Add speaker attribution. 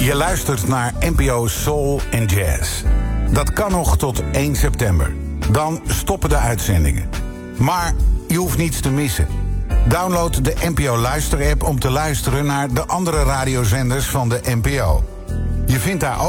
Speaker 1: Je luistert naar NPO Soul and Jazz. Dat kan nog tot 1 september. Dan stoppen de uitzendingen. Maar je hoeft niets te missen. Download de NPO Luister-app om te luisteren naar de andere radiozenders van de NPO. Je vindt daar ook